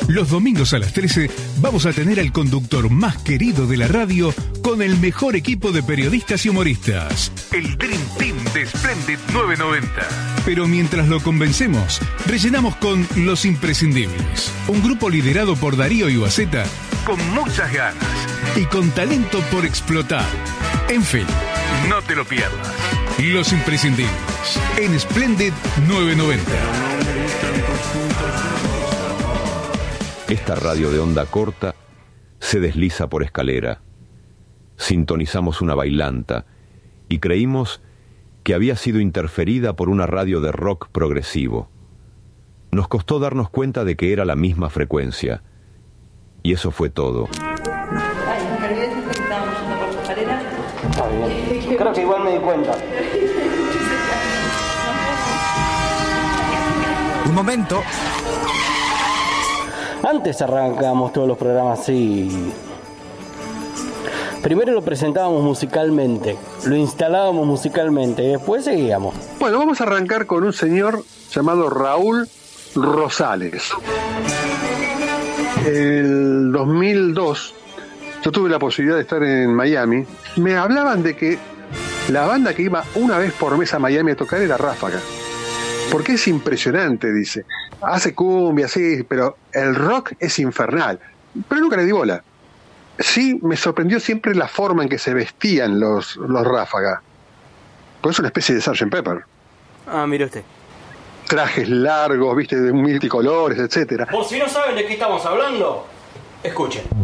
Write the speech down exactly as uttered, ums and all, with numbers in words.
Los domingos a las trece vamos a tener al conductor más querido de la radio con el mejor equipo de periodistas y humoristas. El Dream Team de Splendid novecientos noventa. Pero mientras lo convencemos, rellenamos con Los Imprescindibles. Un grupo liderado por Darío Iwaseta con muchas ganas y con talento por explotar. En fin, no te lo pierdas. Los Imprescindibles en Splendid novecientos noventa. Esta radio de onda corta se desliza por escalera. Sintonizamos una bailanta y creímos que había sido interferida por una radio de rock progresivo. Nos costó darnos cuenta de que era la misma frecuencia. Y eso fue todo. Ay, me olvidé de que estábamos yendo por la escalera. Está bien. Creo que igual me di cuenta. Un momento. Antes arrancábamos todos los programas así. Primero lo presentábamos musicalmente, lo instalábamos musicalmente y después seguíamos. Bueno, vamos a arrancar con un señor llamado Raúl Rosales. El dos mil dos yo tuve la posibilidad de estar en Miami. Me hablaban de que la banda que iba una vez por mes a Miami a tocar era Ráfaga. Porque es impresionante, dice. Hace cumbia, sí, pero el rock es infernal. Pero nunca le di bola. Sí, me sorprendió siempre la forma en que se vestían los, los Ráfaga. Pues es una especie de sergeant Pepper. Ah, mire usted. Trajes largos, viste, de multicolores, etcétera. Por si no saben de qué estamos hablando, escuchen.